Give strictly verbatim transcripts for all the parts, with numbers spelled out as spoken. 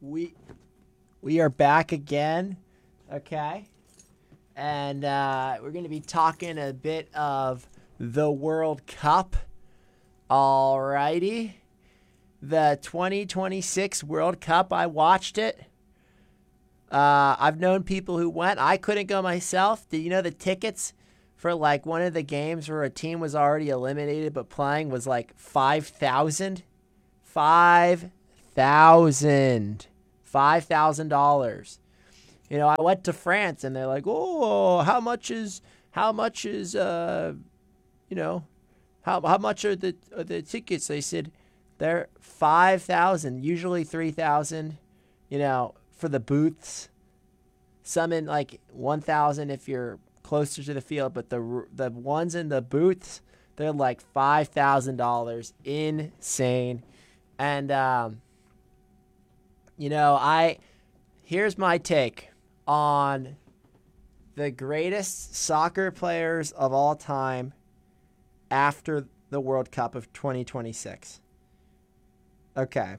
we we are back again, okay? And uh, we're going to be talking a bit of the World Cup. Alrighty. The twenty twenty-six World Cup, I watched it. Uh, I've known people who went. I couldn't go myself. Did you know the tickets for like one of the games where a team was already eliminated but playing was like five thousand dollars? five thousand dollars. five thousand dollars. You know, I went to France and they're like, "Oh, how much is how much is uh you know, how how much are the are the tickets?" They said they're five thousand, usually three thousand, you know, for the booths. Some in like one thousand if you're closer to the field, but the the ones in the booths, they're like five thousand dollars. Insane. And um you know, I here's my take on the greatest soccer players of all time after the World Cup of twenty twenty-six. Okay.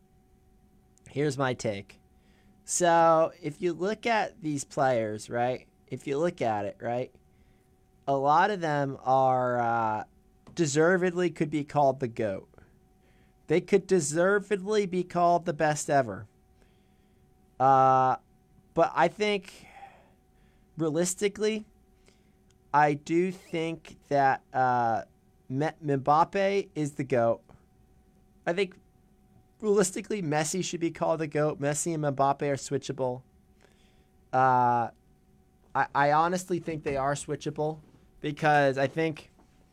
Here's my take. So, if you look at these players, right? If you look at it, right? A lot of them are uh, deservedly could be called the GOAT. They could deservedly be called the best ever. Uh, but I think, realistically, I do think that uh, Mbappe is the GOAT. I think, realistically, Messi should be called the GOAT. Messi and Mbappe are switchable. Uh, I, I honestly think they are switchable because I think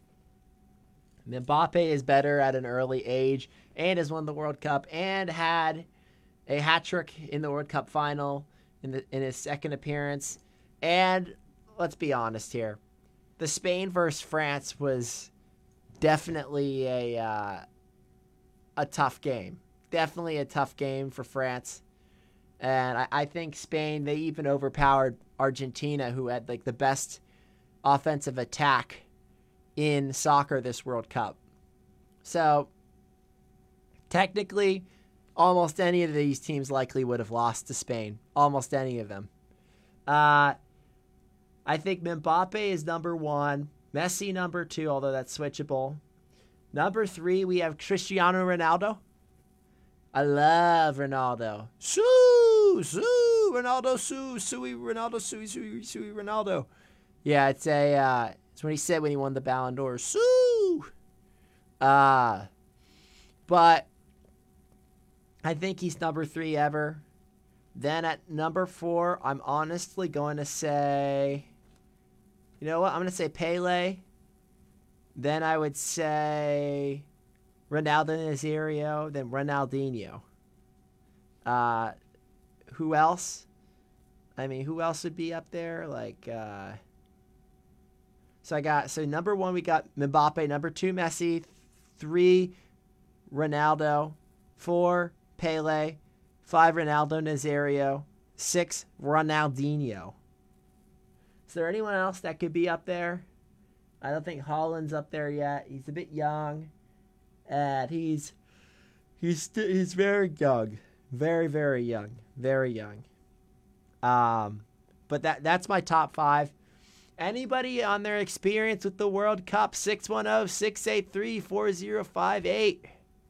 Mbappe is better at an early age and has won the World Cup and had a hat trick in the World Cup final in the in his second appearance. And let's be honest here, the Spain versus France was definitely a uh, a tough game. Definitely a tough game for France. And I, I think Spain, they even overpowered Argentina, who had like the best offensive attack in soccer this World Cup. So, technically, almost any of these teams likely would have lost to Spain. Almost any of them. Uh, I think Mbappe is number one. Messi number two, although that's switchable. Number three, we have Cristiano Ronaldo. I love Ronaldo. Sue, Sue, Ronaldo, Sue, Suey, Ronaldo, Suey, Suey, Suey, Ronaldo. Yeah, it's a, uh, it's what he said when he won the Ballon d'Or. Sue! Uh, but I think he's number three ever. Then at number four, I'm honestly going to say, you know what? I'm going to say Pele. Then I would say Ronaldo Nazario, then Ronaldinho. Uh, who else? I mean, who else would be up there? Like, uh, so I got, so number one, we got Mbappe. Number two, Messi. Three, Ronaldo. Four, Pele. Five, Ronaldo Nazario. Six, Ronaldinho. Is there anyone else that could be up there? I don't think Haaland's up there yet. He's a bit young. And he's he's st- he's very young, very very young, very young. Um, but that that's my top five. Anybody on their experience with the World Cup? six one zero, six eight three, four zero five eight.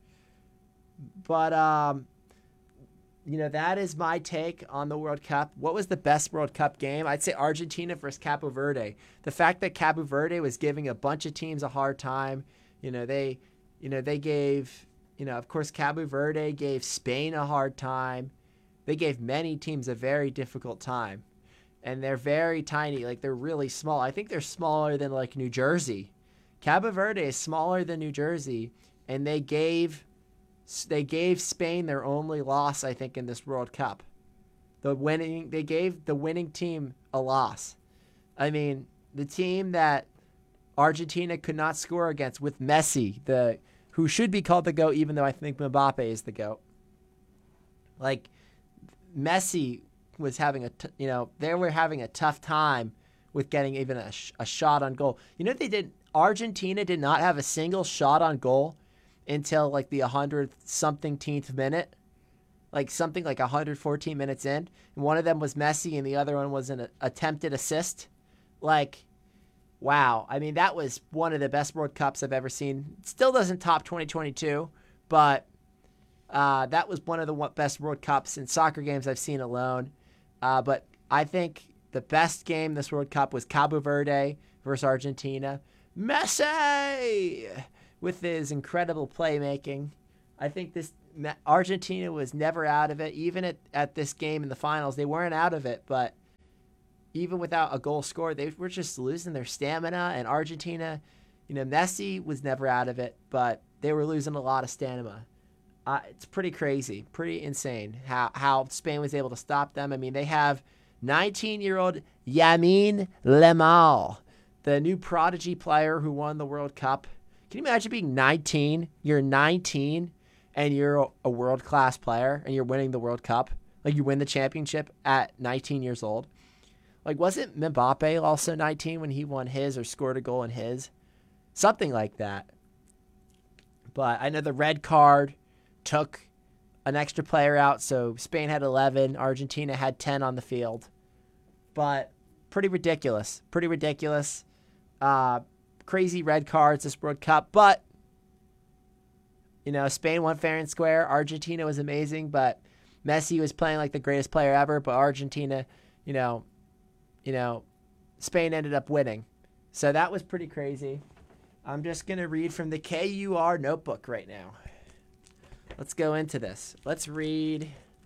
But um, you know, that is my take on the World Cup. What was the best World Cup game? I'd say Argentina versus Cabo Verde. The fact that Cabo Verde was giving a bunch of teams a hard time. You know, they. You know, they gave, you know, of course, Cabo Verde gave Spain a hard time. They gave many teams a very difficult time. And they're very tiny. Like, they're really small. I think they're smaller than, like, New Jersey. Cabo Verde is smaller than New Jersey. And they gave they gave Spain their only loss, I think, in this World Cup. The winning, they gave the winning team a loss. I mean, the team that Argentina could not score against with Messi, the who should be called the GOAT, even though I think Mbappe is the GOAT. Like, Messi was having a, t- you know, they were having a tough time with getting even a, sh- a shot on goal. You know, they did, Argentina did not have a single shot on goal until like the one hundred something-teenth minute. like something like one hundred fourteen minutes in, and one of them was Messi and the other one was an attempted assist. Like, wow. I mean, that was one of the best World Cups I've ever seen. It still doesn't top twenty twenty-two, but uh, that was one of the best World Cups in soccer games I've seen alone. Uh, but I think the best game this World Cup was Cabo Verde versus Argentina. Messi with his incredible playmaking. I think this Argentina was never out of it. Even at, at this game in the finals, they weren't out of it. But even without a goal scored, they were just losing their stamina. And Argentina, you know, Messi was never out of it, but they were losing a lot of stamina. Uh, it's pretty crazy, pretty insane how, how Spain was able to stop them. I mean, they have nineteen-year-old Lamine Yamal, the new prodigy player who won the World Cup. Can you imagine being nineteen? You're nineteen and you're a world-class player and you're winning the World Cup. Like, you win the championship at nineteen years old. Like, wasn't Mbappe also nineteen when he won his or scored a goal in his? Something like that. But I know the red card took an extra player out, so Spain had eleven, Argentina had ten on the field. But pretty ridiculous. Pretty ridiculous. Uh, crazy red cards this World Cup. But, you know, Spain won fair and square. Argentina was amazing, but Messi was playing like the greatest player ever. But Argentina, you know, you know, Spain ended up winning. So that was pretty crazy. I'm just going to read from the K U R notebook right now. Let's go into this. Let's read.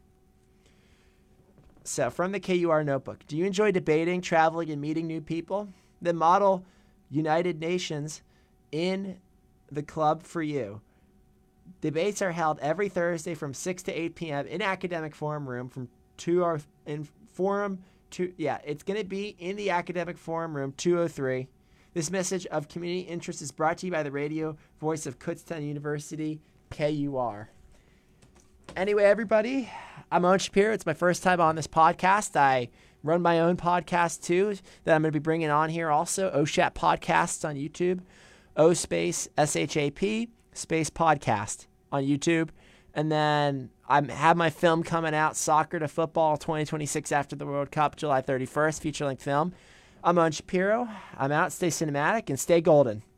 So, from the K U R notebook. Do you enjoy debating, traveling, and meeting new people? Then model United Nations in the club for you. Debates are held every Thursday from six to eight p.m. in Academic Forum Room from two or in Forum two. Yeah, it's going to be in the Academic Forum Room two oh three. This message of community interest is brought to you by the radio voice of Kutztown University, K U R. Anyway, everybody, I'm Owen Shapiro. It's my first time on this podcast. I run my own podcast, too, that I'm going to be bringing on here also, O S H A P Podcasts on YouTube, O space S H A P space podcast on YouTube. And then I have my film coming out, Soccer to Football twenty twenty-six after the World Cup, July thirty-first, feature-length film. I'm Owen Shapiro. I'm out. Stay cinematic and stay golden.